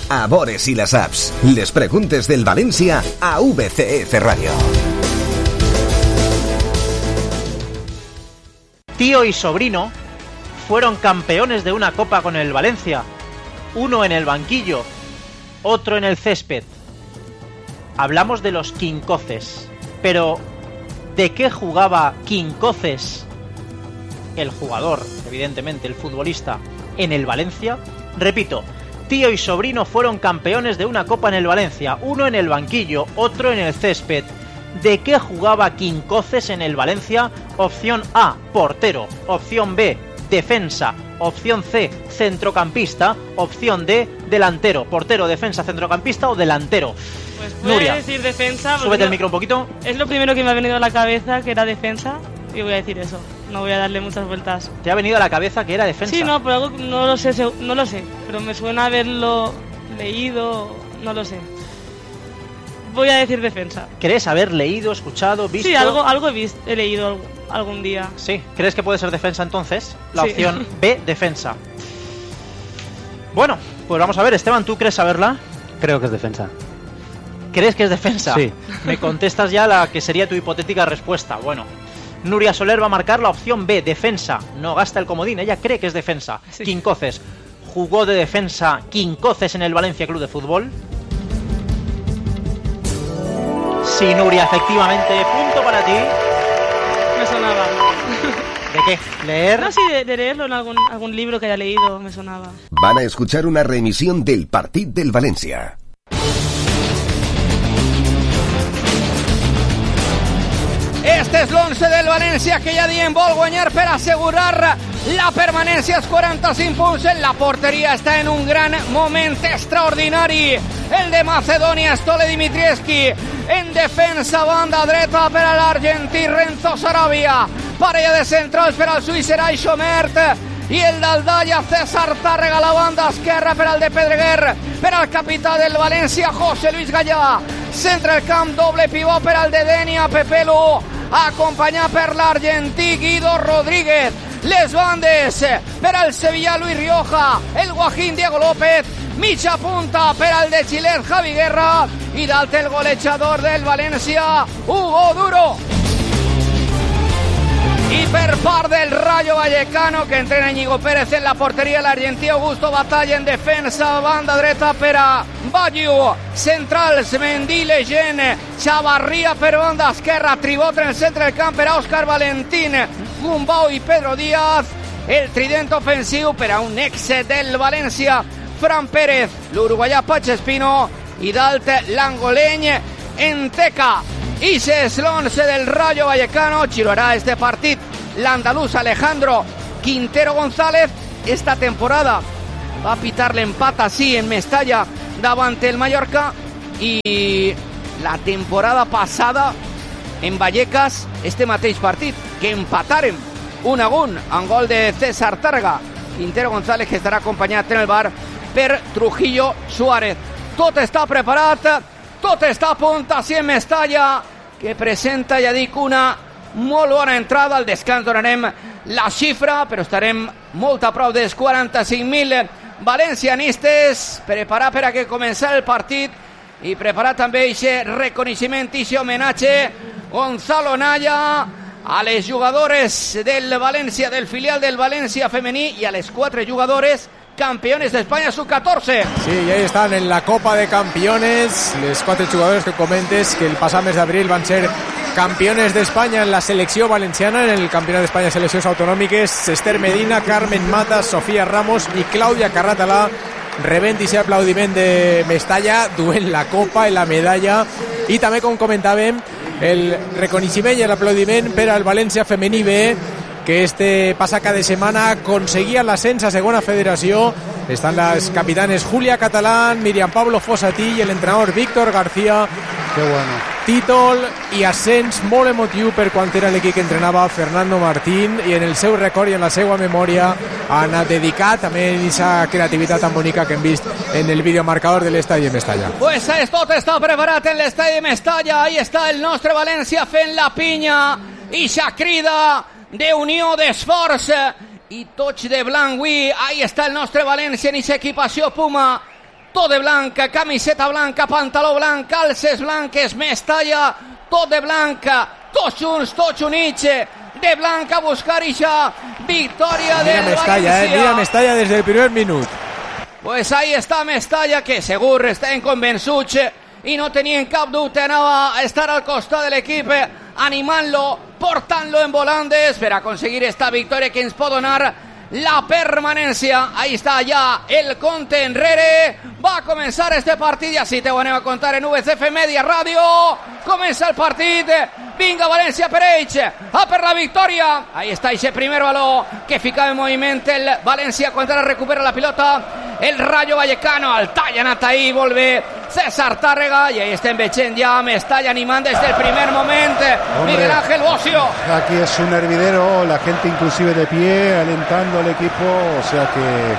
a Bores i les Saps. Les preguntes del València a VCF Radio. Tío y sobrino fueron campeones de una copa con el Valencia. Uno en el banquillo, otro en el césped. Hablamos de los Quincoces. Pero, ¿de qué jugaba Quincoces? El jugador, evidentemente, el futbolista, en el Valencia. Repito, tío y sobrino fueron campeones de una copa en el Valencia. Uno en el banquillo, otro en el césped. ¿De qué jugaba Quincoces en el Valencia? Opción A, portero. Opción B, defensa. Opción C, centrocampista. Opción D, delantero. Portero, defensa, centrocampista o delantero. Pues puedes Nuria, decir defensa. súbete el micro un poquito. Es lo primero que me ha venido a la cabeza, que era defensa. Y voy a decir eso. No voy a darle muchas vueltas. ¿Te ha venido a la cabeza que era defensa? Sí, no, pero algo no lo sé. Pero me suena haberlo leído, no lo sé. Voy a decir defensa. ¿Crees haber leído, escuchado, visto? Sí, algo he leído algún día. Sí, ¿crees que puede ser defensa entonces? La Sí. opción B, defensa. Bueno, pues vamos a ver, Esteban, ¿tú crees saberla? Creo que es defensa. ¿Crees que es defensa? Sí. Me contestas ya la que sería tu hipotética respuesta. Bueno, Nuria Soler va a marcar la opción B, defensa. No gasta el comodín, ella cree que es defensa. Sí. Quincoces. ¿Jugó de defensa Quincoces en el Valencia Club de Fútbol? Sí, Nuria, efectivamente. Punto para ti. Me sonaba. ¿De qué? ¿Leer? No, sí, de leerlo en algún libro que haya leído, me sonaba. Van a escuchar una reemisión del partit del València. Este és l'11 del València que ja diem vol guanyar per assegurar la permanència als 45 punts. La porteria està en un gran moment extraordinari. El de Macedònia, Stole Dimitrievski. En defensa, banda dreta per a l'argentí Renzo Sarabia. Parella de centrals per al suís Eray Schomert. I el d'Aldalla, César Tàrrega, la banda esquerra per al de Pedreguer. Per al capità del València, José Luis Gallà. Centre el camp, doble pivot per al de Denia, Pepelu. Acompanyat per l'argentí Guido Rodríguez. Les bandes per al Sevilla, Luis Rioja. El Guajín, Diego López. Mitja punta per al de Xilè, Javi Guerra. I dalt el golejador del València, Hugo Duro. Y per part del Rayo Vallecano, que entrena Íñigo Pérez en la portería, el argentí Augusto Batalla en defensa, banda dreta per a Baggio, centrals Mendy, Lejeune, Chavarria per banda esquerra, Tribotre en el centre del camp per a Òscar Valentín, Gumbau i Pedro Díaz, el trident ofensiu per a un ex del València, Fran Pérez, l'uruguaià Pache Espino i dalt l'angoleny Enteca. Y se es l'11 del Rayo Vallecano. Girará este partido l'andaluz Alejandro Quintero González. Esta temporada va a pitar l'empat así en Mestalla davant el Mallorca. Y la temporada passada en Vallecas este mateix partit que empataren 1-1 amb gol de César Tàrrega. Quintero González, que estarà acompanyat en el bar per Trujillo Suárez. Tot està preparat, tot està a punt així en Mestalla, que presenta, ja dic, una molt bona entrada. Al descans donarem la xifra, però estarem molt a prop dels 45.000 valencianistes. Preparar per a que començar el partit i preparar també aquest reconeixement i aquest homenatge Gonzalo Naya a les jugadores del València, del filial del València femení, y a les 4 jugadores campeones de España sub-14. Sí, y ahí están en la Copa de Campeones les 4 jugadores que comentes que el pasado mes de abril van ser campeones de España en la selección valenciana, en el Campionat d'Espanya de Seleccions Autonòmiques. Esther Medina, Carmen Matas, Sofía Ramos y Claudia Carratalà rebent aquest aplaudiment de Mestalla, duent la copa i la medalla, i també, com comentàvem, el reconeixement i l'aplaudiment per al València femení B, que este passat cada setmana aconseguia l'ascens a segona federació. Estan les capitanes Julia Catalán, Miriam Pablo Fossatí i l'entrenador Víctor García. Que bueno. Títol i ascens molt emotiu per quan era l'equip que entrenava Fernando Martín, i en el seu record i en la seva memòria ha anat dedicat també en aquesta creativitat tan bonica que hem vist en el videomarcador de l'estadi de Mestalla. Pues tot està preparat en l'estadi de Mestalla. Ahí està el nostre València fent la pinya i sa crida d'unió, d'esforç i tots de blanc. Ahí està el nostre València en aquesta equipació Puma tot de blanca, camiseta blanca, pantaló blanc, calces blanques, Mestalla, tot de blanca, tots junts, tots units, de blanca a buscar ixa victòria del València. Mira Mestalla desde el primer minut. Pues ahí està Mestalla, que segur estan convençuts i no tenien cap dubte, anava a estar al costat de l'equip animant-lo, portant-lo en volandes per aconseguir esta victòria que ens pot donar la permanència. Ahí està ja el compte enrere. Va a començar este partit i així te ho anem a contar en VCF Media Ràdio. Comença el partit. Vinga València per ells, a per la victòria. Ahí està ese primer baló que ficava en moviment el València quan ara recupera la pilota el Rayo Vallecano. El tall ha anat ahí, molt bé César Tàrrega, y ahí estem veient ja Mestalla animant des del primer moment. Miguel Ángel Bocio. Aquí es un hervidero, la gente inclusive de pie alentando al equipo, o sea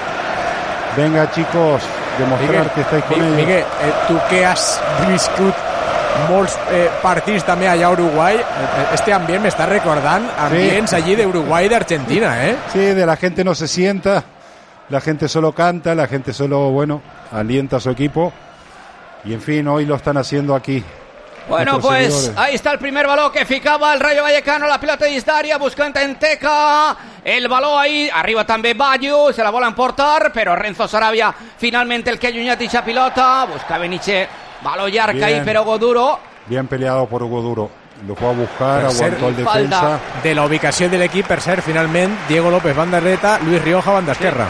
que venga chicos, demostrar Miguel, que estáis con ellos. Miguel, tu que has viscut molts partits també allà a Uruguai, este ambient me está recordant ambients allí de Uruguay y de Argentina, ¿eh? Sí, de la gente no se sienta, la gente solo canta, la gente solo, bueno, alienta a su equipo, y en fin, hoy lo están haciendo aquí. Bueno, pues seguidores. Ahí está el primer balón que ficava el Rayo Vallecano, la pilota dins d'àrea, buscant en Teca, el balón ahí, arriba també Bayo, se la volen portar, però Renzo Sarabia finalmente el que ha allunyat ixa pilota, buscava Nietzsche, balón llarg ahí per Hugo Duro. Bien peleado por Hugo Duro, lo fue a buscar, aguantó el defensa. De la ubicació de l'equip, per ser, finalment, Diego López, banda dreta, Luis Rioja, banda esquerra.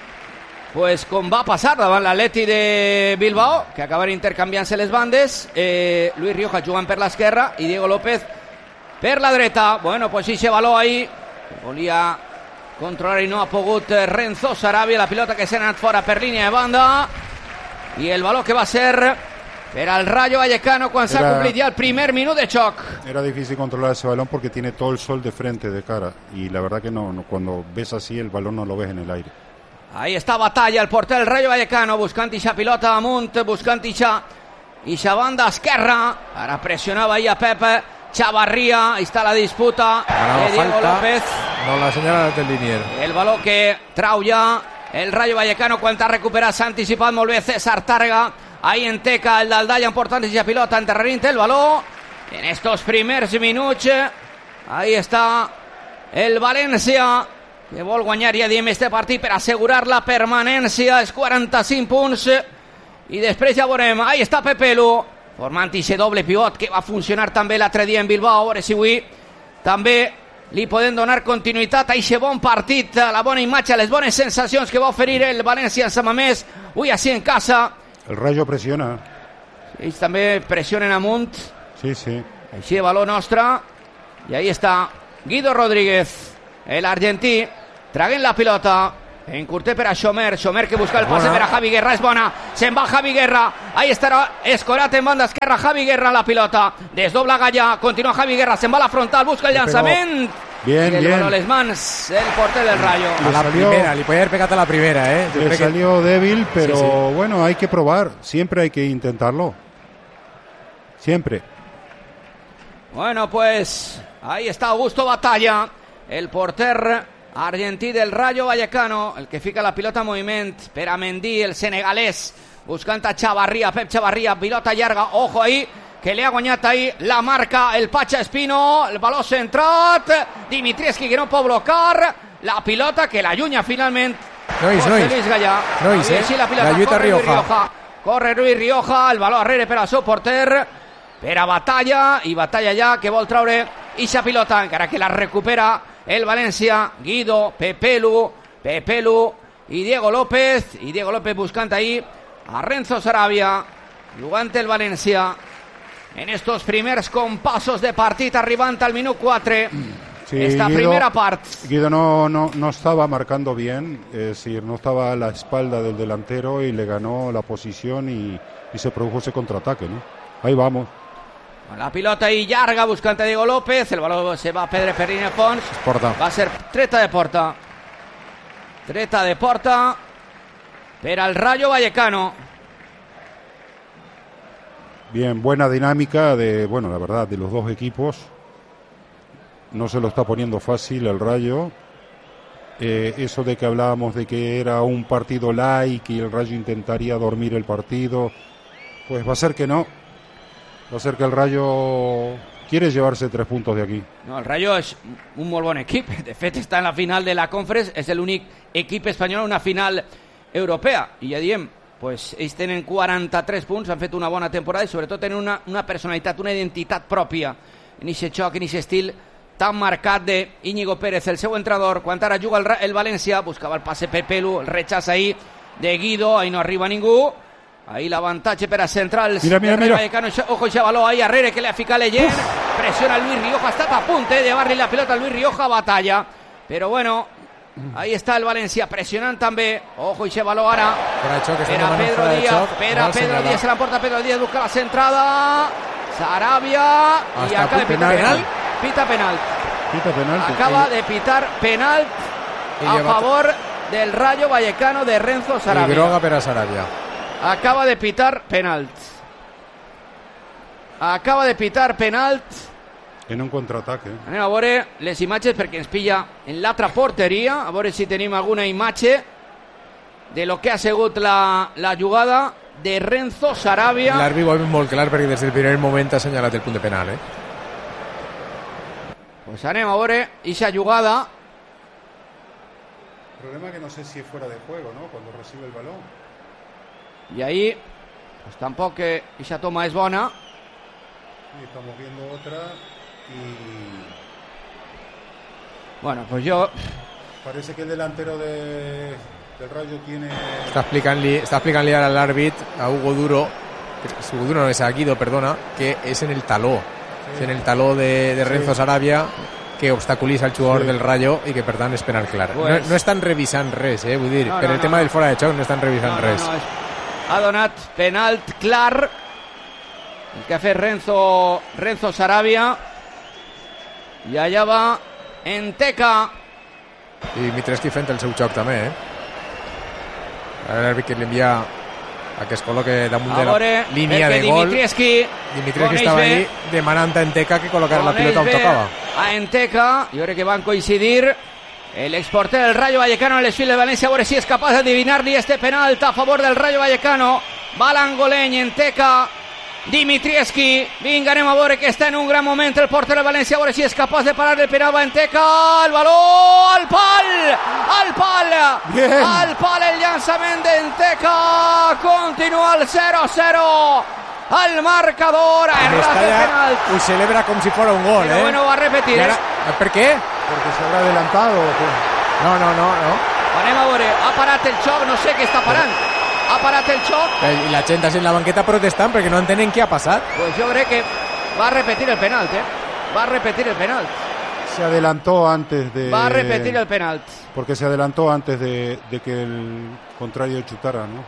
Pues com va passar davant l'Atleti de Bilbao, que acaben intercanviant-se les bandes, Luis Rioja jugant per l'esquerra i Diego López per la dreta. Bueno, pues ixe baló ahí, que volia controlar i no ha pogut Renzo Sarabia, la pilota que s'ha anat fora per línia de banda, i el baló que va ser per al Rayo Vallecano quan s'ha complit ja el primer minut de xoc. Era difícil controlar ese balón porque tiene todo el sol de frente, de cara, y la verdad que no, cuando ves así el balón no lo ves en el aire. Ahí està Batalla, el porter del Rayo Vallecano, buscant ixa pilota amunt, buscant ixa banda esquerra. Ara pressionava ahí a Pepe Chavarría, ahí està la disputa de Diego falta, López. No la senyala del linier. El baló que trau ja el Rayo Vallecano quan ha recuperat, s'ha anticipat molt bé César Tàrrega. Ahí en Teca, el d'Aldalla, important ixa pilota, enterrarint el baló. En estos primers minuts, ahí està el València, que vol guanyar, ja diem, este partit per assegurar la permanència, els 45 punts, i després ja veurem. Ahí està Pepelu, formant aquest doble pivot que va funcionar també l'altre dia en Bilbao. A veure si avui també li podem donar continuïtat a aquest bon partit, a la bona imatge, a les bones sensacions que va oferir el València en San Mamés, avui així en casa. El Rayo presiona. Ells també pressionen amunt. Sí, sí. Així de baló nostre, i ahí està Guido Rodríguez, el argentí, traguent la pilota, encurté per a Xomer que busca el passe per a Javi Guerra, és bona, se'n va Javi Guerra, ahí estarà Escorat en banda esquerra, Javi Guerra la pilota, desdobla Gallà, continua Javi Guerra, se'n va a la frontal, busca el llançament, bien, y el balón a les mans del porter del Rayo. A la primera, li podía haber pegado a la primera, ¿eh? Le salió débil, pero sí. Bueno, hay que probar, siempre hay que intentarlo, siempre. Bueno, pues ahí está Augusto Batalla, el porter argentí del Rayo Vallecano, el que fica la pilota en moviment per a Mendy, el senegalès, buscant a Chavarría, Pep Chavarría, pilota llarga, ojo ahí, que li ha guanyat ahí la marca el Pacha Espino, el baló centrat, Dimitrievski que no pot blocar, la pilota que l'allunya finalment José Luis Gallà. La lluita Rioja. Corre Luis Rioja, el baló arrere per al seu porter, per a Batalla, i Batalla ja que vol traure ixa pilota, encara que la recupera el València, Guido, Pepelu i Diego López buscant ahí a Renzo Sarabia, jugant el València en estos primers compassos de partit, arribant al minut 4. Sí, esta Guido, primera part. Guido no estaba marcando bien, es decir, no estaba a la espalda del delantero y le ganó la posición y se produjo ese contraataque, ¿no? Ahí vamos. La pilota ahí llarga buscant a Diego López, el baló se va a Pedre Ferrín al fons, va a ser treta de porta per al Rayo Vallecano. Bien, buena dinámica la verdad, de los dos equipos. No se lo está poniendo fácil el Rayo. eso de que hablábamos de que era un partido light y el Rayo intentaría dormir el partido, pues va a ser que no. Va a ser que el Rayo quiere llevarse 3 puntos de aquí. No, el Rayo és un molt bon equip. De fet, està en la final de la Conference. És l'únic equip espanyol en una final europea. I ja diem, pues, ells tenen 43 punts, han fet una bona temporada i sobretot tenen una personalitat, una identitat pròpia en aquest xoc, en aquest estil tan marcat de Íñigo Pérez, el seu entrenador. Quan ara juga el València, buscava el passe per Pelu, el rechaç ahí de Guido, ahí no arriba ningú. Ahí l'avantatge per a centrals. Mira. Vallecano, ojo ese baló ahí Arrere que le ha ficado Leyen. Presiona a Luis Rioja, está a punto de llevarle la pelota a Luis Rioja, batalla. Pero bueno, ahí está el València presionant també. Ojo ese baló ara. Per a Pedro Díaz. Pedro Díaz se la porta Pedro Díaz, busca la centrada. Sarabia. Y acaba de pitar penal. Pita penal. Acaba de pitar penal a favor del Rayo Vallecano de Renzo Sarabia. I groga per a Sarabia. Acaba de pitar penalt. En un contraataque. Anem a veure les imatges perquè ens pilla en l'altra porteria. A veure si tenim alguna imatge de lo que ha sigut la jugada de Renzo Sarabia. L'àrbitre ho ha vist molt clar perquè des del primer moment ha assenyalat el punt de penal, Pues anem a veure esa jugada. El problema es que no sé si es fuera de juego, ¿no? Cuando recibe el balón. Y ahí, pues tampoco esa toma es buena. Sí, estamos viendo otra y... Bueno, pues yo... Parece que el delantero del Rayo tiene... Està explicant-li ara a l'àrbit, a Hugo Duro, no és a Guido, perdona, que és en el taló. Sí. És en el taló de Renzo Sarabia, que obstaculitza el jugador del Rayo i que per tant és penal clar. Pues... No estan revisant res, vull dir, per el tema del fora de xoc no estan revisant res. Ha donat penalt clar el que ha fet Renzo Sarabia i allà va Enteca i Dimitrescu fent el seu xoc també, l'àrbit que l'envia a que es col·loque damunt de la línia de gol. Dimitrescu estava ahí demanant a Enteca que col·locara la pilota on tocava. A Enteca, jo crec que van coincidir. El exporter del Rayo Vallecano en el desfile de Valencia. A ver si es capaz de adivinarle este penal a favor del Rayo Vallecano. Va l'angoleny, Enteca, Dimitrievski. Vinga, anem a veure que està en un gran moment el porter de València. A veure si és capaç de parar el penal. Va Enteca, el baló al pal. Al pal el llançament d'Enteca. Continua el 0-0. Al marcador. Ho celebra com si fora un gol, Pero bueno, va a repetir. ¿Per qué? Porque se habrá adelantado. No. Anem a veure, ha parat el xoc, no sé què està parant. Ha parat el xoc. I la gent en la banqueta protestant perquè no entenen què ha passat. Pues yo creo que va a repetir el penalt, Va a repetir el penalt. Se adelantó antes de... Va a repetir el penalt. Porque se adelantó antes de que el contrario chutara, ¿no?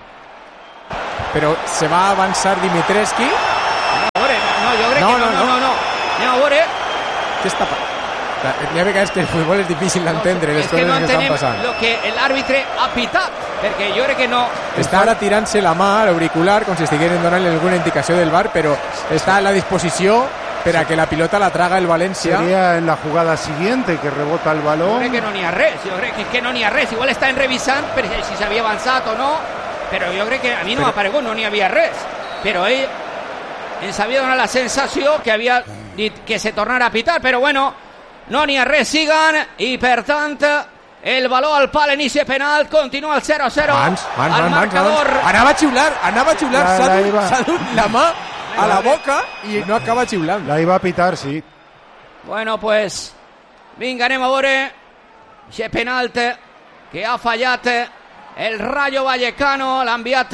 Però se va avançar Dimitrescu. No, jo crec que no. Anem a veure. Què està passant? Hi ha vegades que el futbol és difícil d'entendre les coses que estan passant. Lo que el àrbitre ha pitat, perquè jo crec que no... Està ara tirant-se la mà a l'auricular com si estigueren donant-li alguna indicació del VAR, però està a la disposició per a que la pilota la traga el València. Sería en la jugada siguiente que rebota el balón. Jo crec que no n'hi ha res, no n'hi ha res. Igual estan revisant per si s'havia avançat o no, però jo crec que a mi no m'ha aparegut, no n'hi havia res. Però ell ens havia donat la sensació que havia dit que se tornara a pitar, però bueno, no n'hi ha res, siguen, i per tant el baló al pal en inici penal, continua el 0-0 al marcador. Anava a xiular, s'ha dut la mà a la boca i no acaba xiulant. La iba a pitar, sí. Bueno, pues vinga, anem a veure aquest penalt que ha fallat el Rayo Vallecano, l'ha enviat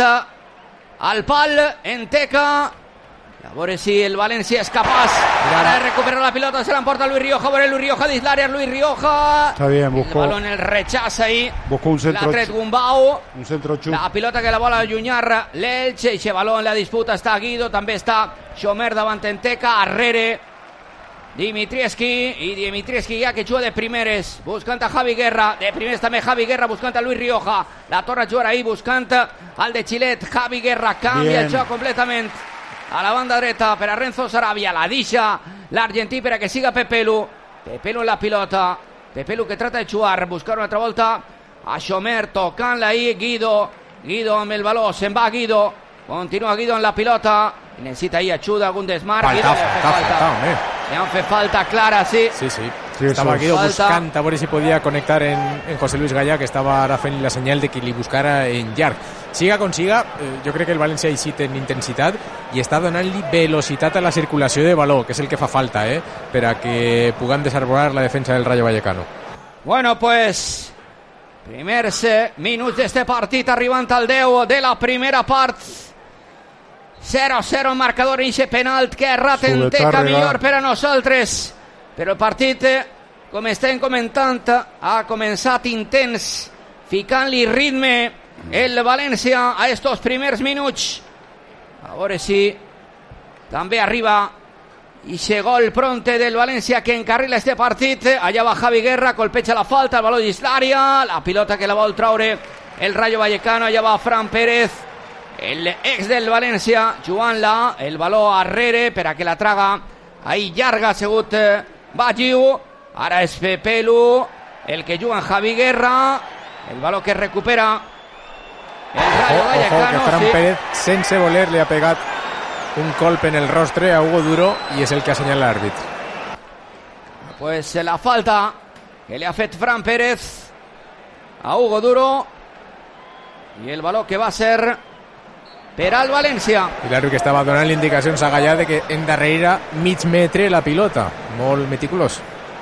al pal, Enteca. A veure si el València és capaç de recuperar la pilota. Se l'emporta Luis Rioja. A veure Luis Rioja dins l'àrea. Luis Rioja. Está bien, buscó. El balón, el rechaç ahí. Buscó un centro. La tret Gumbau. Un centro xup. La pilota que la vol allunyar l'Elche. I baló en la disputa està Guido. També està Xomer davant Enteca. Arrere Dimitrievski. I Dimitrievski ja que juga de primeres. Buscant a Javi Guerra. De primeres també Javi Guerra. Buscant a Luis Rioja. La torna a jugar ahí. Buscant al de Xilet. Javi Guerra. Canvia el joc completament. A la banda dreta per a Renzo Sarabia, la deixa l'argentí per a que siga Pepelu en la pilota. Pepelu que trata de xugar, buscar una altra volta a Xomer, tocant-la ahí, Guido amb el baló, se'n va Guido, continua Guido en la pilota, necessita ahí ajuda, algun desmarc. Le han fet falta clara, sí. Sí. Estava Guido buscant a veure si podia connectar en José Luis Gaya, que estava ara fent la senyal de que li buscara en llarg. Siga com siga, jo crec que el València ha eixit en intensitat i està donant-li velocitat a la circulació de baló, que és el que fa falta, per a que puguem desarbolar la defensa del Rayo Vallecano. Bueno, pues primers minuts d'este partit arribant al 10 de la primera part. 0-0 marcador, eixe penalt que ratenteca millor per a nosaltres, però el partit, com estem comentant, ha començat intens, ficant-li ritme el València a estos primers minuts. A veure si també arriba eixe gol pronte del València que encarrila este partit. Allà va Javi Guerra, colpeja la falta, el baló dins l'àrea, la pilota que la vol traure el Rayo Vallecano. Allà va Fran Pérez, el ex del València, jugant-la, el baló arrere per a que la traga ahí llarga, ha sigut Bagiu, ara és Pepelu el que juga en Javi Guerra, el baló que recupera el Rayo Vallecano. Ojo, que Fran Pérez, sense voler, li ha pegat un colp en el rostre a Hugo Duro i és el que ha assenyalat l'àrbitre. Pues la falta que li ha fet Fran Pérez a Hugo Duro i el baló que va ser per al València. I l'àrbitre que estava donant indicacions a Gallà de que endarrere mig metre la pilota, molt meticulós.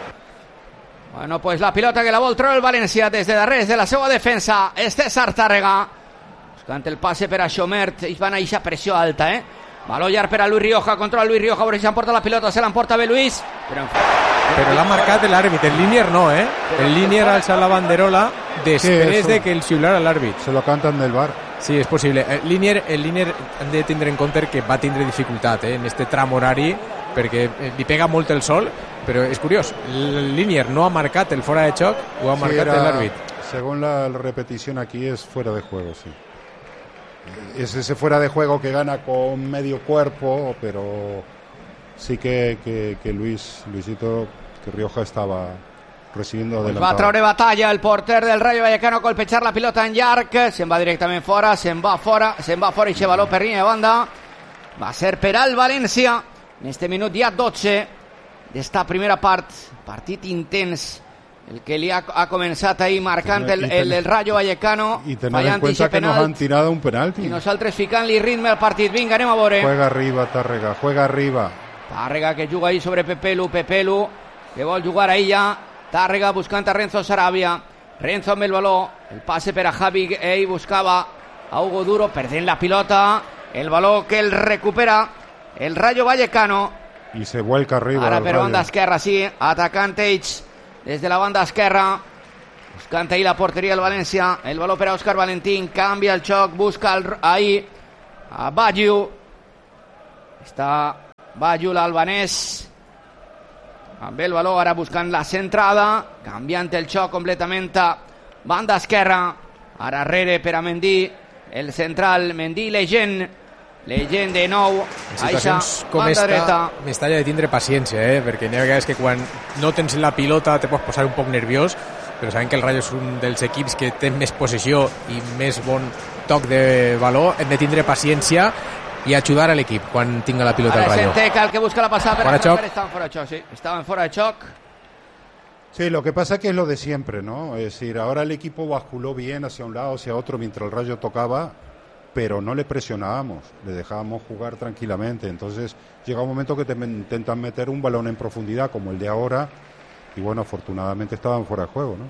Bueno, pues la pilota que la vol treure el València des de darrere de la seva defensa. César Tàrrega buscant el passe per a Xomert, ells van a eixa pressió alta, baló llarg per a Luis Rioja, controla Luis Rioja, a veure si s'emporta la pilota, se l'emporta bé Luis, però l'ha marcat l'àrbit, el Línier no, el Línier alça la banderola després de que el xiulara l'àrbit. Se lo cantan del bar. Sí, és possible. El Línier hem de tindre en compte que va tindre dificultat en este tram horari perquè li pega molt el sol, però és curiós, el Línier no ha marcat el fora de xoc, ho ha marcat l'àrbit. Según la repetición aquí es fuera de juego, sí. Es ese fuera de juego que gana con medio cuerpo, pero sí que Luisito, que Rioja estaba recibiendo adelantado. Va a traure batalla el porter del Rayo Vallecano, colpejar la pilota en llarg, se'n va directament fora, se'n va fora i se baló per línia de banda. Va ser per al València en este minut ja 12 d'esta primera part, partit intens, el que li ha començat ahí marcant el Rayo Vallecano, y tener en cuenta que nos han tirado un penalti i nosaltres ficant-li ritme al partit. Vinga, anem a veure. Juega arriba Tàrrega, juega arriba. Tàrrega que juga ahí sobre Pepelu que vol jugar ahí ja. Tàrrega buscant a Renzo Sarabia, Renzo amb el baló, el passe per a Javi, ell buscava a Hugo Duro, perdent la pilota, el baló que el recupera el Rayo Vallecano y se vuelca arriba. Ara per banda esquerra, sí, atacant ells des de la banda esquerra, buscant ahí la porteria del València, el baló per a Òscar Valentín, canvia el xoc, busca ahí a Bagiu, està Bagiu l'albanès amb el baló, ara buscant la centrada, canviant el xoc completament a banda esquerra, ara arrere per a Mendy, el central Mendy, Legend de nou, aixa banda dreta. M'estalla de tindre paciència, perquè n'hi ha vegades que quan no tens la pilota te pots posar un poc nerviós, però sabem que el Rayo és un dels equips que té més possessió i més bon toc de baló, hem de tindre paciència y ayudar al equipo cuando tenga la pilota al Rayo. Senteca, el que busca la pasada, pero estaban fuera de choc, sí. Estaban fuera de choc. Sí, lo que pasa es que es lo de siempre, ¿no? Es decir, ahora el equipo basculó bien hacia un lado, hacia otro, mientras el Rayo tocaba, pero no le presionábamos, le dejábamos jugar tranquilamente. Entonces llega un momento que te intentan meter un balón en profundidad, como el de ahora, y bueno, afortunadamente estaban fuera de juego, ¿no?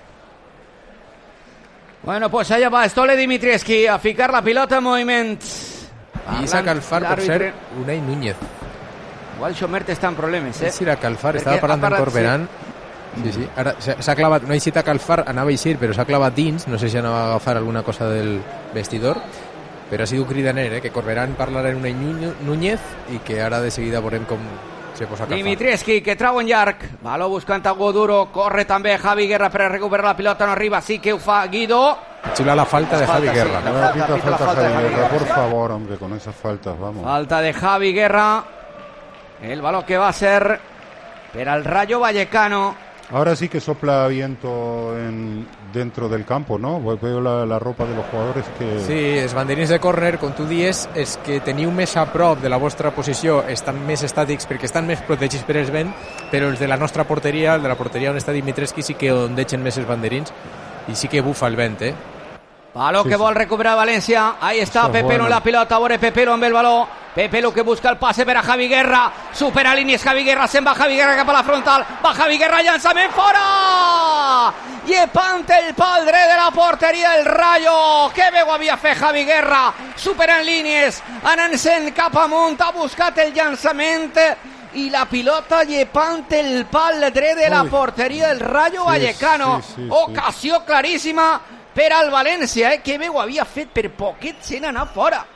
Bueno, pues allá va Stole Dimitrievski a ficar la pilota en moviment. I s'ha calfar, per ser Unai Núñez. Igual Xomert està en problemes, Sí, era calfar, estava parlant amb Corberán. Sí. Ara s'ha clavat, no ha eixit a calfar, anava a eixir, però s'ha clavat dins, no sé si anava a agafar alguna cosa del vestidor, però ha sigut cridaner, que Corberán parlarà en Unai Núñez i que ara de seguida veurem com se posa a calfar. Dimitrievski, que trau en llarg, baló buscant a Goduro, corre també Javi Guerra per a recuperar la pilota, no arriba, sí que ho fa Guido. Chula la falta de Javi Guerra. Falta Javi Guerra, por favor, hombre, con esas faltas, vamos. Falta de Javi Guerra. El balón que va a ser per al Rayo Vallecano. Ahora sí que sopla viento dentro del campo, ¿no? Veo la ropa de los jugadores que... Sí, els banderins de córner, com tu dies, és que teniu més a prop de la vostra posició, estan més estàtics perquè estan més protegits per el vent, però els de la nostra porteria, el de la porteria on està Dimitrescu, sí que ondegen més els banderins i sí que bufa el vent, Baló Sí, que sí. vol recuperar València. Ahí está Eso es Pepelu bueno. en la pilota. Veure Pepelu amb el baló. Pepelu que busca el passe per a Javi Guerra. Supera línies Javi Guerra. Se'n va Javi Guerra cap a la frontal. Va Javi Guerra, llançament fora! Llepant el pal dret de la porteria del Rayo. Que bé ho havia fet Javi Guerra. Superant línies. Anant-se'n cap amunt. Ha buscat el llançament. I la pilota llepant el pal dret de la porteria del Rayo Vallecano. sí. Ocasió claríssima per al València, que bé ho havia fet, per poquet se n'anà fora.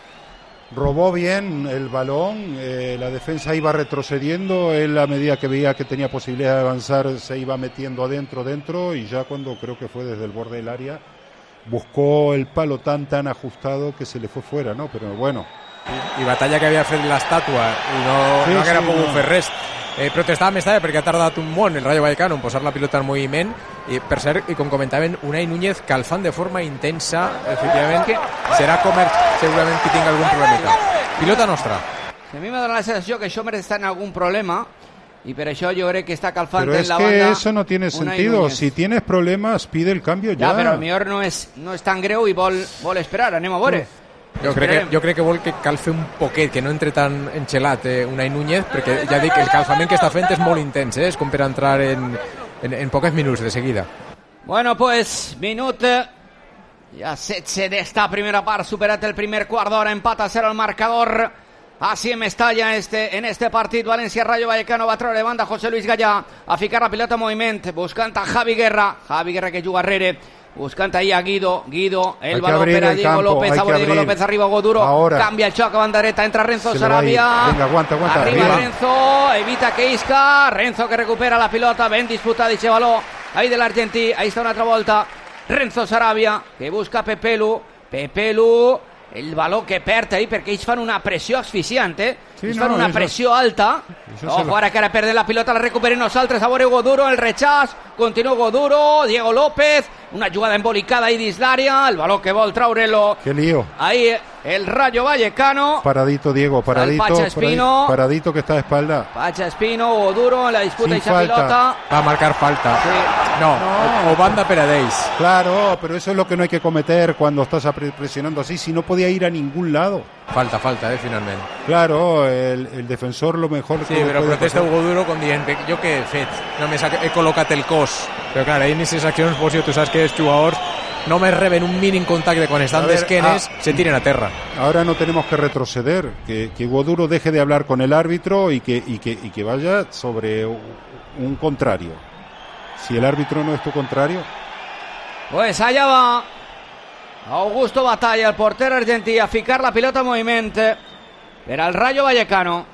Robó bien el balón, la defensa iba retrocediendo, él a medida que veía que tenía posibilidad de avanzar se iba metiendo dentro, y ya cuando creo que fue desde el borde del área buscó el palo tan ajustado que se le fue fuera, ¿no? Pero bueno. I batalla que havia fet l'estàtua i no haguera pogut fer res. Protestava més tard perquè ha tardat un món el Rayo Vallecano en posar la pilota en moviment i, per cert, i com comentaven, Unai Núñez calfant de forma intensa, efectivament, serà Comer segurament que tingui algun problemeta. Pilota nostra. A mi m'ha donat la sensació que Schomer està en algun problema i per això jo crec que està calfant Pero en es la que banda. eso no tiene Unai sentido. Núñez. Si tienes problemas, pide el cambio ya. Ja, però el millor no és tan greu i vol esperar. Anem a veure. Jo crec que vol que calfe un poquet, que no entre tan enxelat Unai Núñez, perquè ja dic, el calfament que està fent és molt intens, és com per entrar en pocs minuts de seguida. Bueno, pues, minut ja 16 d'esta primera part, superat el primer quart d'hora, empat a 0 el marcador. Así en Mestalla en este partit. València Rayo Vallecano va treure de banda José Luis Gallà a ficar la pilota en moviment, buscant a Javi Guerra que juga arrere, buscant ahí a Guido, el balón per a Diego López, a Diego López arriba Goduro, ahora cambia el xoc a banda dreta, entra Renzo Sarabia, venga, aguanta, arriba Renzo, evita que Isca, Renzo que recupera la pilota, ben disputada ese balón ahí del argentí, ahí está una altra volta, Renzo Sarabia que busca Pepelu, el baló que perd ahí perquè ells fan una pressió asfixiant, ells fan una pressió alta. Ojo, ara que ara perden la pilota, la recuperem nosaltres, a veure Goduro, el rechaç, continua Goduro, Diego López, una jugada embolicada ahí dins l'àrea, el baló que vol traure-lo. Qué lío. Ahí el Rayo Vallecano. Paradito, Diego, paradito. Pacha Espino. Paradito que está de espalda. Pacha Espino, Goduro en la disputa Sin esa falta. pilota. Va a marcar falta. Sí. No, o banda per a Deis. Claro, pero eso es lo que no hay que cometer cuando estás presionando así, si no podía ir a ningún lado. Falta, finalment. Claro, el defensor lo mejor Sí, que però puede protesta pasar. Hugo Duro com dient, jo què he fet? Només he col·locat el cos. Però clar, ahí en aquestes accions, Bosio, tu saps que els jugadors només reben un mínim contacte quan estan d'esquenes, se tiren a terra. Ahora no tenemos que retroceder, que Goduro deje de hablar con el árbitro y que vaya sobre un contrario. Si el árbitro no es tu contrario. Pues allá va Augusto Batalla, el portero argentí, a ficar la pilota en moviment per al Rayo Vallecano.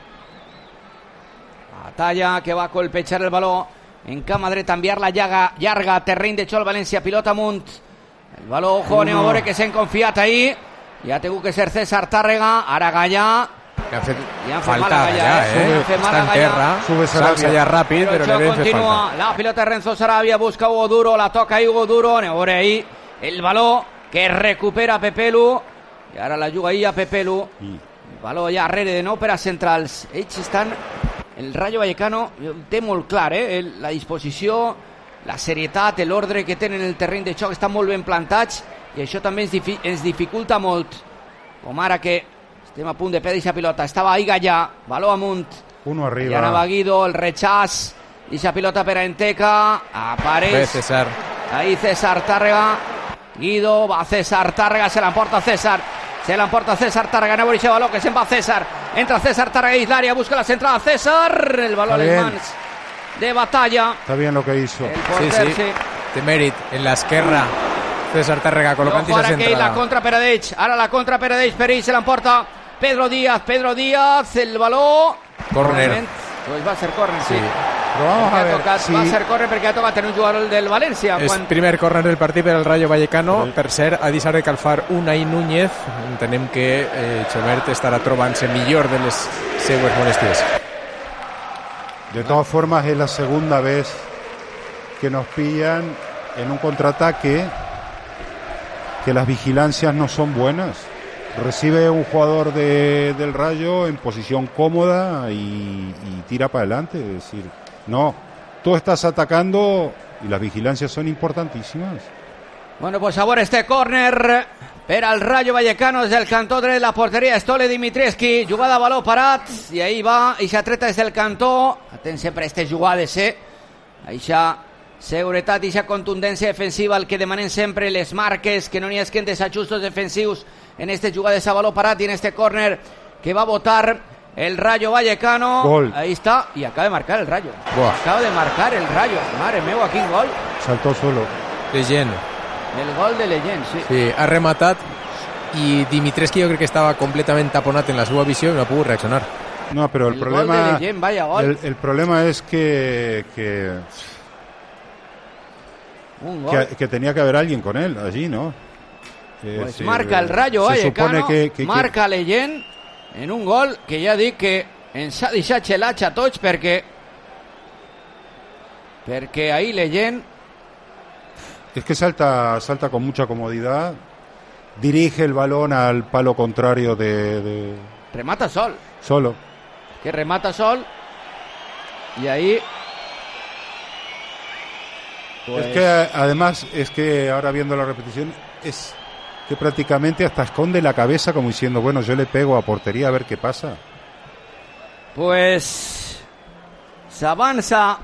Batalla que va a colpejar el baló en cama dreta, enviar la llarga a terreny de Xol València, pilota amunt. El baló, ojo, anem a veure que s'han confiat ahí. Ja ha tingut que ser César Tàrrega, ara Gallà. Que han fet I han fet falta mal a Gallà, Està en terra, s'alça ja ràpid, però li havien fet continua falta. la pilota de Renzo Sarabia, busca Hugo Duro, la toca ahí Hugo Duro, anem a veure ahí el baló que recupera Pepelu, i ara la juga ahí a Pepelu. El baló ja arrere de nou per a centrals. Ells estan, el Rayo Vallecano té molt clar, la disposició, la serietat, l'ordre que tenen en el terreny de xoc, estan molt ben plantats i això també ens dificulta molt, com ara que estem a punt de perdre aquesta pilota. Estava ahí Gallà, baló amunt, Uno i arriba. anava Guido, el rechaç, i aquesta pilota per a Enteca, apareix Bé, César. ahí César Tàrrega, Guido, va César Tàrrega, se l'emporta César Tàrrega, no aquest baló que se'n va César, entra César Tàrrega i l'àrea, busca la centrada César, el baló a les bien. mans de Batalla, Está bien lo que hizo. el porter, Sí. Té mèrit en l'esquerra. César Tàrrega col·locant Ojo, aquesta ara que la centrada. contra per a Deix, ara la contra per a Deix, per ell se l'emporta Pedro Díaz, el baló Corner. pues va a ser córner, sí. Pero vamos a ver. Va a ser córner perquè ha tocat en un jugador del València. És primer córner del partit per al Rayo Vallecano. Per cert, ha deixat de calfar Unai Núñez. Entenem que Xomert estarà trobant-se millor de les seues molèsties. De todas formas, es la segunda vez que nos pillan en un contraataque que las vigilancias no son buenas. Recibe un jugador del Rayo en posición cómoda y tira para adelante. Es decir, no, tú estás atacando y las vigilancias son importantísimas. Bueno, pues ahora este córner per al Rayo Vallecano desde el cantó de la porteria Stole Dimitrescu, jugada a baló parat i ahí va, i s'atreta des del cantó. Atent sempre a aquestes jugades, Aixa seguretat i aixa contundència defensiva, el que demanen sempre les marques, que no n'hi hagi desajustos defensius en estas jugades a baló parat y en este córner que va a votar el Rayo Vallecano. Gol. Ahí está, y acaba de marcar el Rayo. Buah. Acaba de marcar el Rayo. Mare meva, quin gol. Saltó solo. Leyen. El gol de Leyen, sí. Sí, ha rematat i Dimitrescu jo crec que estava completament taponat en la seva visió i no ha pogut reaccionar. No, pero el gol problema, de Leyen, vaya gol. el problema es que Un gol. que tenía que haber alguien con él allí, ¿no? Pues marca el Rayo Vallecano, marca Leyen en un gol que ja dic que ens ha deixat xelats a tots perquè ahí Leyen es que salta con mucha comodidad, dirige el balón al palo contrario de remata sol, solo. que remata sol y ahí pues... Es que además, es que ahora viendo la repetición, es que prácticamente hasta esconde la cabeza como diciendo, bueno, yo le pego a portería a ver qué pasa. Pues s'avança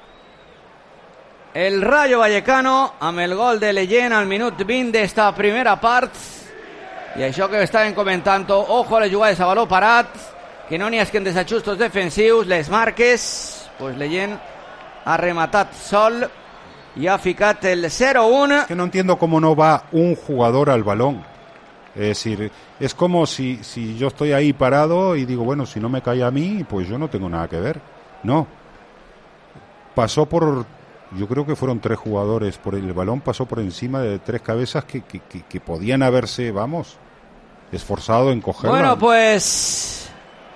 el Rayo Vallecano amb el gol de Leyen al minut 20 d'esta primera part. I això que estàvem comentant, ojo a les jugades a baló parat, que no n'hi hagi desajustos defensius, les marques, pues Leyen ha rematat sol y ha ficat el 0-1. Que no entiendo cómo no va un jugador al balón. Es decir, es como si yo estoy ahí parado y digo, bueno, si no me cae a mí, pues yo no tengo nada que ver. No. Pasó por, yo creo que fueron 3 jugadores, por el balón pasó por encima de 3 cabezas que podían haberse, vamos, esforzado en cogerla. Bueno, pues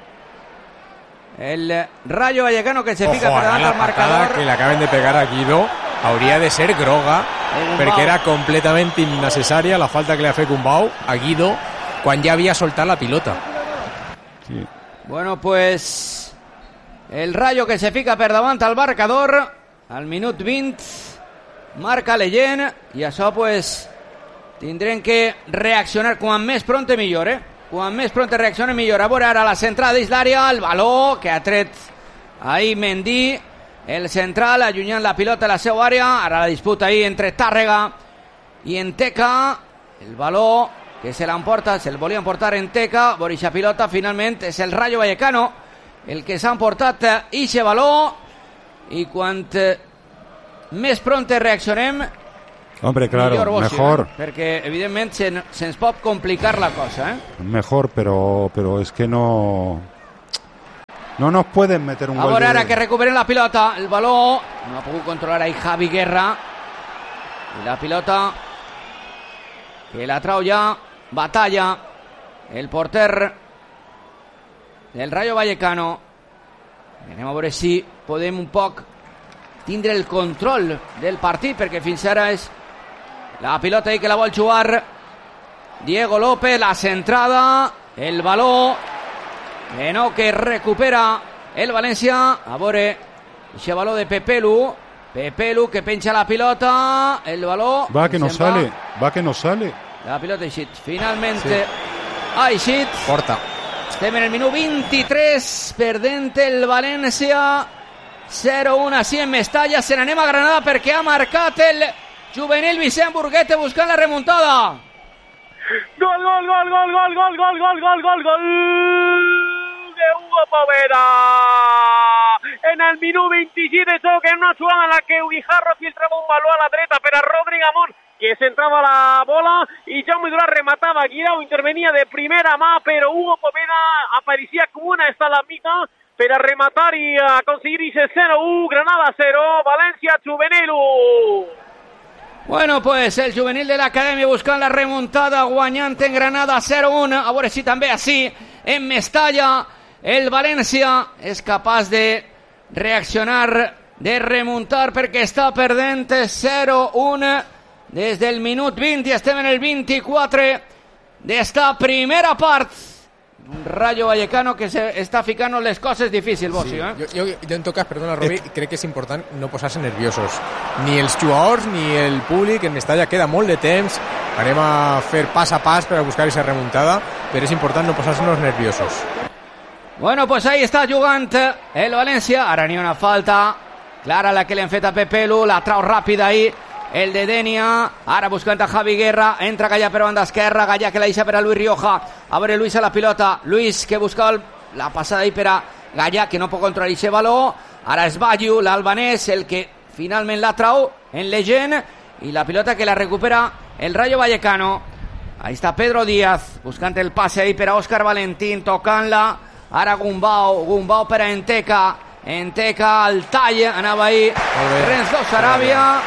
el Rayo Vallecano que se Ojo, fica per davant la al marcador. que le acaben de pegar a Guido hauria de ser groga, perquè era completament innecessària la falta que li ha fet Gumbau a Guido quan ja havia soltat la pilota. Sí. Bueno, pues el Rayo que se fica per davant al marcador al minut 20, marca Leyen i això pues tindrem que reaccionar quan més pronte millor, quan més pronte reaccione millor. A veure ara la centrada dins l'àrea, el baló que ha tret ahí Mendy, el central allunyant la pilota a la seva àrea. Ara la disputa ahí entre Tàrrega i Enteca, el baló que se l'emporta, se'l volia emportar Enteca, Borisha pilota, finalment és el Rayo Vallecano el que s'ha emportat ixe baló, i quant més pronte reaccionem, hombre, claro, millor mejor. Perquè evidentment se'ns pot complicar la cosa, Mejor, pero es que no nos pueden meter un gol. Ahora ara que recuperen la pilota, el baló no ha pogut controlar ahí Javi Guerra, i la pilota que la trau ja Batalla, el porter del Rayo Vallecano. Anem a veure si podem un poc tindre el control del partit, perquè fins ara és la pilota ahí que la vol jugar Diego López, la centrada, el baló que recupera el València. A veure ese baló de Pepelu que penja la pilota, el baló va que no sale, la pilota eixit, finalmente ha eixit. Porta. Estem en el minut 23, perdent el València 0-1 així en Mestalla. Se n'anem a Granada perquè ha marcat el juvenil Vicent Burguete buscant la remuntada. Gol de Hugo Poveda en el minut 27, que en una jugada en la que Guijarro filtrava un baló a la dreta per a Rodri Gamón, que centrava la bola i Jaume Durà rematava. Guirao intervenia de primera mà, però Hugo Poveda apareixia com una estalagmita per a rematar i aconseguir ese 0-1, Granada 0, València Juvenil 1. Bueno, pues el juvenil de l'acadèmia buscant la remuntada, guanyant en Granada 0-1. A veure si també així en Mestalla el València és capaç de reaccionar de remuntar perquè està perdent 0-1 des del minut 20 i estem en el 24 d'esta primera part. Un Rayo Vallecano que se està ficant les coses difícils, Bossi, sí. Jo en tot cas, perdona, Robi, crec que és important no posar-se nerviosos. Ni els jugadors ni el públic. En Mestalla queda molt de temps. Anem a fer pas a pas per a buscar aquesta remuntada, però és important no posar-se-nos nerviosos. Bueno, pues ahí està jugant el València. Ara n'hi ha una falta clara la que li han fet a Pepelu, la trau ràpida ahí el de Denia, ara buscant a Javi Guerra, entra Gallà per banda esquerra, Gallà que la deixa per a Luis Rioja, a veure Luis a la pilota, Luis que buscava la passada ahí per a Gallà que no pot controlar aquest valor, ara és Baggio, l'albanès, el que finalment la trau en Legend, i la pilota que la recupera el Rayo Vallecano. Ahí està Pedro Díaz buscant el passe ahí per a Óscar Valentín, tocant-la, ara Gumbau per a Enteca al tall, anava ahí Renzo Sarabia,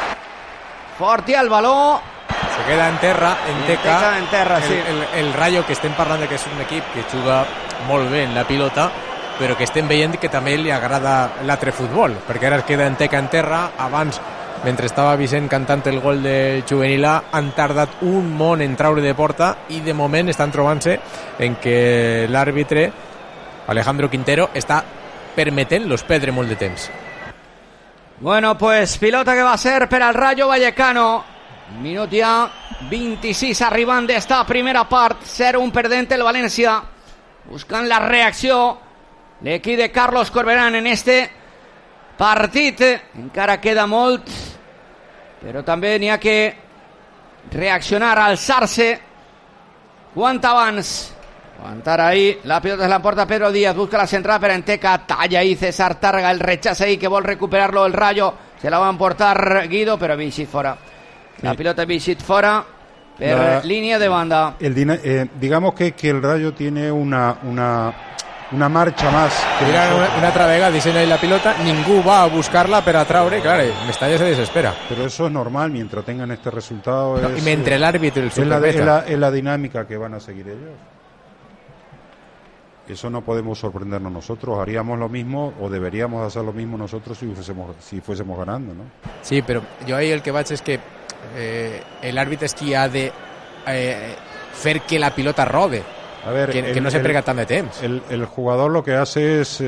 forti al baló, se queda en terra, en terra, sí. El Rayo, que estem parlant que és un equip que juga molt bé en la pilota, però que estem veient que també li agrada l'altre futbol, perquè ara es queda Enteca en terra. Abans, mentre estava Vicent cantant el gol de Juvenil A, han tardat un món en traure de porta i de moment estan trobant-se en que l'àrbitre Alejandro Quintero està permetent-los perdre molt de temps. Bueno, pues pilota que va a ser per al Rayo Vallecano. Minut ja 26 arribant d'esta primera part. 0-1 perdent el València. Buscant la reacció l'equip de Carlos Corberán en este partit. Encara queda molt, però també n'hi ha que reaccionar, alçar-se quant abans. Aguantar ahí, la pilota se la porta Pedro Díaz, busca la centrada per Enteca, talla ahí César Tárrega, el rechaza ahí que vol recuperarlo el Rayo, se la va a emportar Guido, pero Vicit fora. La pilota Vicit fora per línea de banda. Digamos que el Rayo tiene una marcha más. Una altra vegada dissenya ahí la pilota, ningú va a buscar-la per a traure, claro, Mestalla se desespera. Pero eso es normal mientras tengan este resultado. No, y mientras el árbitro es la dinámica que van a seguir ellos. Eso no podemos sorprendernos nosotros. Haríamos lo mismo o deberíamos hacer lo mismo nosotros si fuésemos ganando, ¿no? Sí, pero yo ahí el que vaig és que el árbitro és qui ha de fer que la pilota rode. A ver, que no se prega tant de temps. El jugador lo que hace es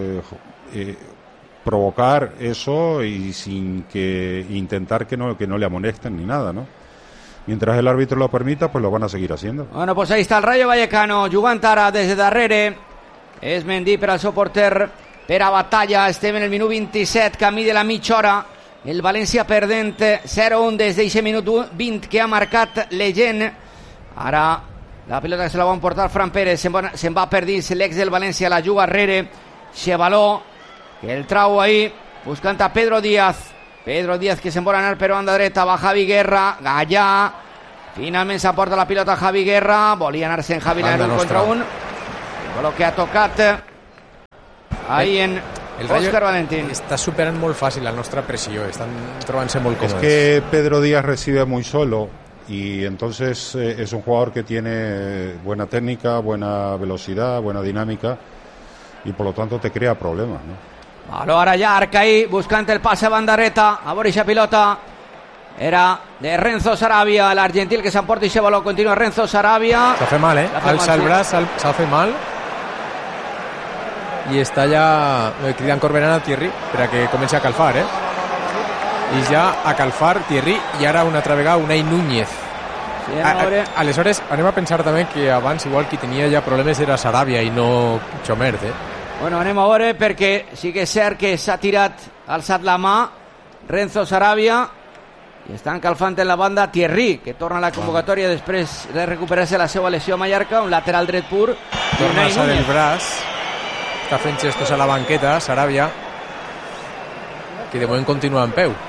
provocar eso y sin que intentar que no le amonesten ni nada, ¿no? Mientras el árbitro lo permita, pues lo van a seguir haciendo. Bueno, pues ahí está el Rayo Vallecano jugant ara des de darrere. És Mendy per al seu porter, per a Batalla. Estem en el minut 27, camí de la mitja hora. El València perdent 0-1 des d'aquest minut 20 que ha marcat Legend. Ara la pilota que se la va emportar Fran Pérez, se'n va per dins l'ex del València, la juga arrere Chevaló, que el trau ahí buscant a Pedro Díaz que se'n vol anar per banda dreta, va Javi Guerra, Gallà, finalment s'aporta la pilota a Javi Guerra, volia anar-se en Javi Guerra contra un, el que ha tocat ahí en Óscar Valentín. Està superant molt fàcil la nostra pressió, estan trobant-se molt còmodes. Es que Pedro Díaz recibe muy solo y entonces es un jugador que tiene buena técnica, buena velocidad, buena dinámica y por lo tanto te crea problemas, ¿no? Ara ja Arcaí buscant el passe a banda dreta, a veure aquesta pilota era de Renzo Sarabia, l'argentil que s'emporta i se baló, continua Renzo Sarabia, s'ha fet mal, alça el braç, s'ha fet mal i està ja cridant Corberán a Thierry per a que comenci a calfar, i ja a calfar Thierry i ara una altra vegada Unai Núñez. Sí, aleshores anem a pensar també que abans igual qui tenia ja problemes era Sarabia i no Chomert, Bueno, anem a veure perquè sí que és cert que s'ha tirat, alçat la mà Renzo Sarabia i estan calfant en la banda Thierry, que torna a la convocatòria després de recuperar-se la seva lesió a Mallorca, un lateral dret pur. Torna a alçar el braç, està fent gestos a la banqueta Sarabia, que de moment continua en peu.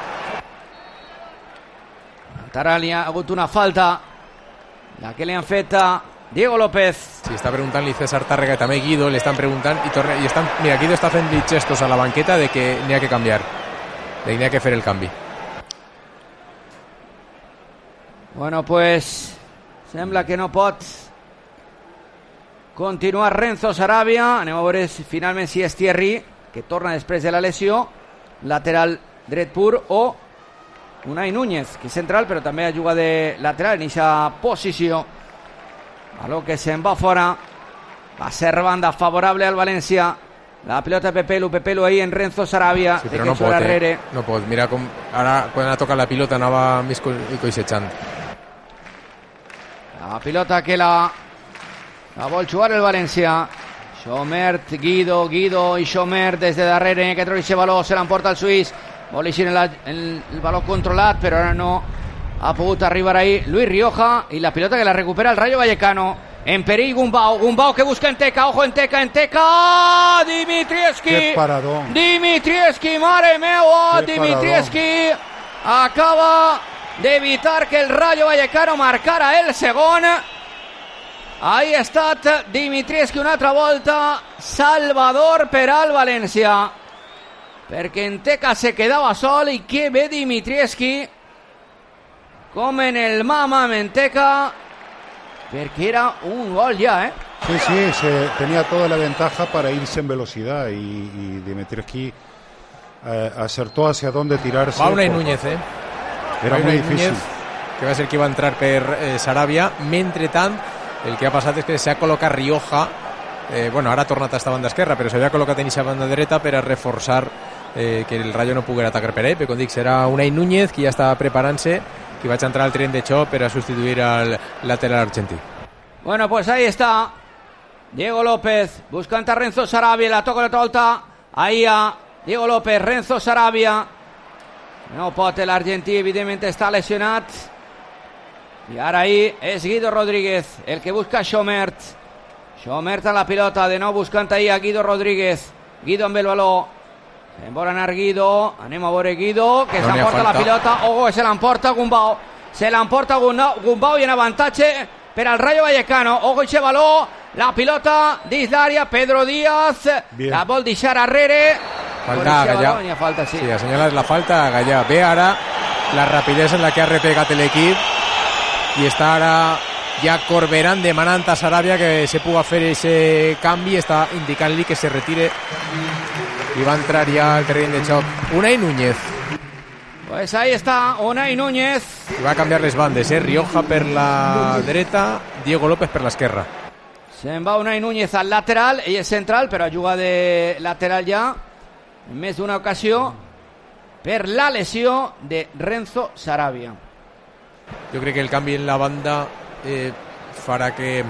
Ara li ha hagut una falta, la que li han fet a Diego López. Sí, està preguntant-li César Tárrega, també Guido, li estan preguntant i estan, mira, Guido està fent gestos a la banqueta de que n'hi ha que canviar, de que n'hi ha que fer el canvi. Bueno, pues sembla que no pot continuar Renzo Sarabia. Anem a veure finalment si és Thierry, que torna després de la lesió. lateral dret pur, o Unai Núñez, que és central però també juga de lateral en aquesta posició. Baló que se'n va fora, va ser banda favorable al València. La pilota de Pepelu ahí en Renzo Sarabia. Sí, però no pot, no pot. Mira com ara quan ha tocat la pilota anava més coixetxant. La pilota que la vol jugar el València. Xomert, Guido i Xomert des de darrere, que troba aquest baló, se l'emporta el suís. Vol eixir el baló controlat, però ara no ha pogut arribar ahí Luis Rioja, i la pilota que la recupera el Rayo Vallecano. En perill Gumbau que busca Enteca, ojo Enteca, Dimitrievski. Qué paradón. Dimitrievski, mare meua, Dimitrievski acaba d'evitar que el Rayo Vallecano marcara el segon. Ahí ha estat Dimitrievski una altra volta, salvador per al València, perquè Enteca se quedava sol, i que bé Dimitrievski, com en el mama Enteca, porque era un gol ya, ¿eh? Sí, tenía toda la ventaja para irse en velocidad, y Dimitrievski acertó hacia dónde tirarse. Va Unai Núñez, Era muy difícil. Núñez, que va ser qui va entrar per Sarabia. Mentrestant, el que ha passat és que s'ha col·locat Rioja, ara ha tornat a esta banda esquerra, però s'havia col·locat en aquesta banda dreta per a reforçar que el Rayo no poguera atacar per ell, però com dic, serà Unai Núñez qui ja està preparant-se, que vaig entrar al tren de xoc per a substituir al lateral argentí. Bueno, pues ahí está Diego López buscant a Renzo Sarabia, la toca l'altra volta ahí a Diego López. Renzo Sarabia no pot, l'argentí evidentment està lesionat, i ara ahí és Guido Rodríguez el que busca Xomert a la pilota, de nou buscant ahí a Guido Rodríguez. Guido amb el baló, se'n vol anar Guido, anem a veure Guido, que s'emporta la pilota, ojo, se l'emporta Gumbau, i en avantatge per al Rayo Vallecano. Ojo aquest baló, la pilota dins l'àrea, Pedro Díaz la vol deixar arrere. Falta a Gallà. Falta, sí, assenyales la falta a Gallà. Ve ara la rapidesa en la que ha repegat l'equip, i està ara ja Corberán demanant a Sarabia que se puga fer ese canvi, està indicant-li que se retire, i va entrar ja al terreny de xoc Unai Núñez. Pues ahí está Unai Núñez, i va canviar les bandes, Rioja per la dreta, Diego López per l'esquerra. Se'n va Unai Núñez al lateral, ell és central però juga de lateral ja en més d'una ocasió per la lesió de Renzo Sarabia. Jo crec que el canvi en la banda farà que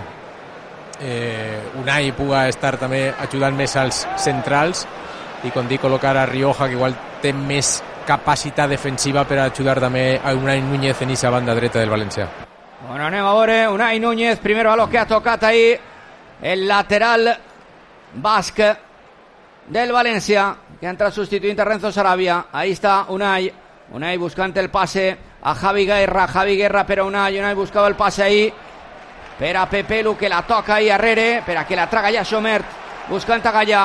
Unai puga estar també ajudant més als centrals, i com dic, col·locar a Rioja, que igual té més capacitat defensiva, per ajudar també a Unai Núñez en aquesta banda dreta del València. Bueno, anem a veure Unai Núñez, primer baló que ha tocat ahí el lateral basc del València, que entra substituint a Renzo Sarabia. Ahí està Unai buscant el passe a Javi Guerra per a Unai buscava el passe ahí per a Pepelu, que la toca ahí arrere, per a que la traga ja Xomert, buscant a Gallà.